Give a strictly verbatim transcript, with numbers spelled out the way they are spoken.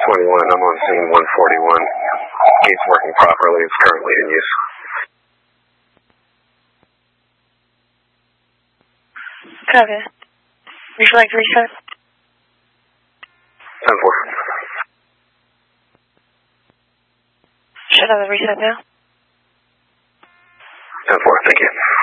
twenty-one, I'm on scene one forty-one. Gate's working properly, it's currently in use. Copy. Would you like to reset? ten four. Should I have the reset now? ten four, thank you.